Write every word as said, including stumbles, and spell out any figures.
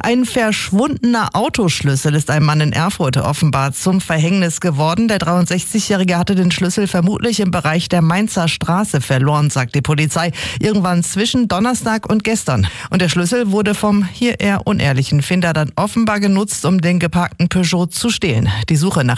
Ein verschwundener Autoschlüssel ist einem Mann in Erfurt offenbar zum Verhängnis geworden. Der dreiundsechzigjährige hatte den Schlüssel vermutlich im Bereich der Mainzer Straße verloren, sagt die Polizei. Irgendwann zwischen Donnerstag und gestern. Und der Schlüssel wurde vom hier eher unehrlichen Finder dann offenbar genutzt, um den geparkten Peugeot zu stehlen. Die Suche nach